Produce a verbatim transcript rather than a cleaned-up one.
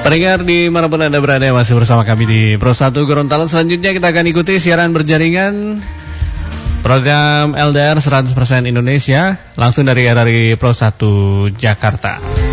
Pendengar di manapun Anda berada, masih bersama kami di Pro satu Gorontalo. Selanjutnya kita akan ikuti siaran berjaringan program L D R seratus persen Indonesia langsung dari R R I Pro satu Jakarta.